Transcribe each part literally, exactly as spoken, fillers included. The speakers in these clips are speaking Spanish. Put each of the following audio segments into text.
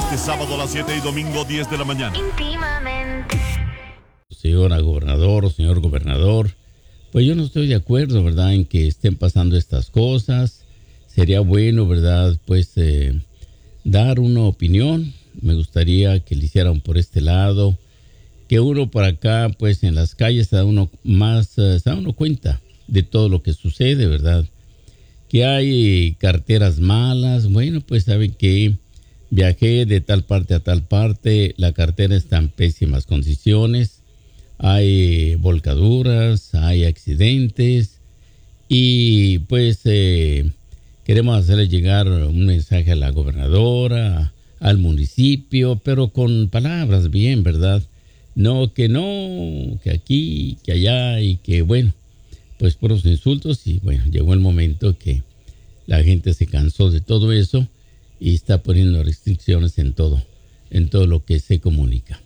Este sábado a las siete y domingo diez de la mañana. Íntimamente. Señora gobernador o señor gobernador, pues yo no estoy de acuerdo, ¿verdad?, en que estén pasando estas cosas. Sería bueno, ¿verdad?, pues eh, dar una opinión. Me gustaría que le hicieran por este lado, que uno por acá, pues en las calles se da uno más, uh, se da uno cuenta de todo lo que sucede, ¿verdad? Que hay carreteras malas. Bueno, pues saben que viajé de tal parte a tal parte, la carretera está en pésimas condiciones, hay volcaduras, hay accidentes y pues eh, queremos hacerle llegar un mensaje a la gobernadora, al municipio, pero con palabras bien, ¿verdad? No, que no, que aquí, que allá y que bueno, pues puros insultos y bueno, llegó el momento que la gente se cansó de todo eso y está poniendo restricciones en todo, en todo lo que se comunica.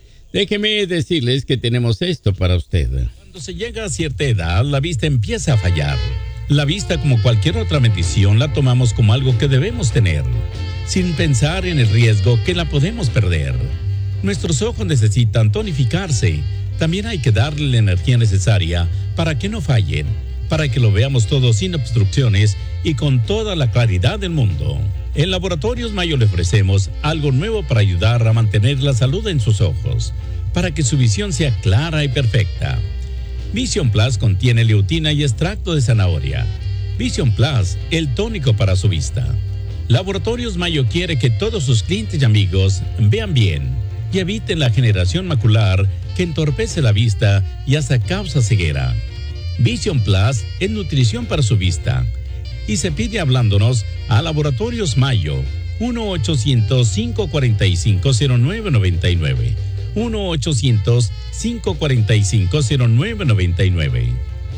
Déjeme decirles que tenemos esto para usted. Cuando se llega a cierta edad, la vista empieza a fallar. La vista, como cualquier otra bendición, la tomamos como algo que debemos tener, sin pensar en el riesgo que la podemos perder. Nuestros ojos necesitan tonificarse. También hay que darle la energía necesaria para que no fallen, para que lo veamos todo sin obstrucciones y con toda la claridad del mundo. En Laboratorios Mayo le ofrecemos algo nuevo para ayudar a mantener la salud en sus ojos, para que su visión sea clara y perfecta. Vision Plus contiene leutina y extracto de zanahoria. Vision Plus, el tónico para su vista. Laboratorios Mayo quiere que todos sus clientes y amigos vean bien y eviten la generación macular que entorpece la vista y hasta causa ceguera. Vision Plus es nutrición para su vista y se pide hablándonos a Laboratorios Mayo, uno ochocientos, cinco cuatro cinco, cero nueve nueve nueve, uno ochocientos, cinco cuatro cinco, cero nueve nueve nueve.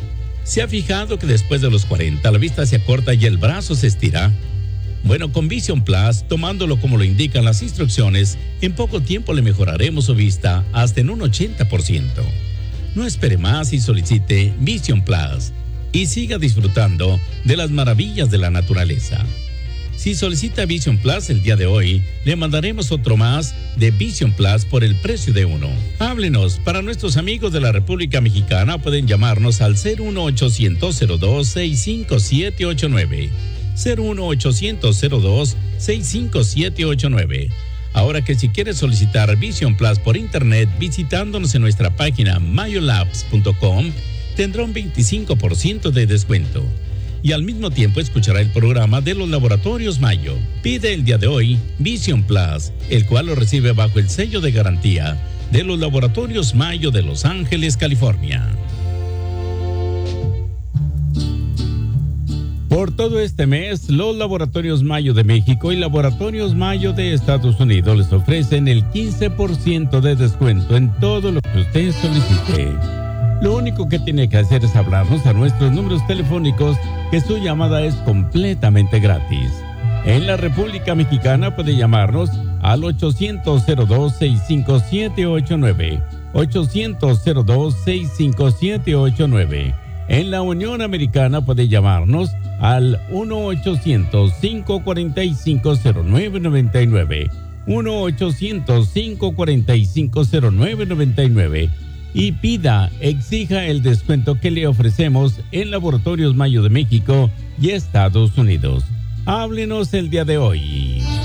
¿Se ha fijado que después de los cuarenta la vista se acorta y el brazo se estira? Bueno, con Vision Plus, tomándolo como lo indican las instrucciones, en poco tiempo le mejoraremos su vista hasta en un ochenta por ciento. No espere más y solicite Vision Plus y siga disfrutando de las maravillas de la naturaleza. Si solicita Vision Plus el día de hoy, le mandaremos otro más de Vision Plus por el precio de uno. Háblenos. Para nuestros amigos de la República Mexicana pueden llamarnos al cero uno ochocientos, cero dos, seis cinco siete ocho nueve. cero uno ochocientos, cero dos, seis cinco siete ocho nueve. Ahora que si quieres solicitar Vision Plus por internet visitándonos en nuestra página mayolabs punto com, tendrá un veinticinco por ciento de descuento. Y al mismo tiempo escuchará el programa de los Laboratorios Mayo. Pide el día de hoy Vision Plus, el cual lo recibe bajo el sello de garantía de los Laboratorios Mayo de Los Ángeles, California. Por todo este mes, los Laboratorios Mayo de México y Laboratorios Mayo de Estados Unidos les ofrecen el quince por ciento de descuento en todo lo que usted solicite. Lo único que tiene que hacer es hablarnos a nuestros números telefónicos, que su llamada es completamente gratis. En la República Mexicana puede llamarnos al ochocientos, cero dos, seis cinco siete ocho nueve, ochocientos, cero dos, seis cinco siete ocho nueve. En la Unión Americana puede llamarnos al uno ochocientos, cinco cuatro cinco, cero nueve nueve nueve, uno ochocientos, cinco cuatro cinco, cero nueve nueve nueve y pida, exija el descuento que le ofrecemos en Laboratorios Mayo de México y Estados Unidos. Háblenos el día de hoy.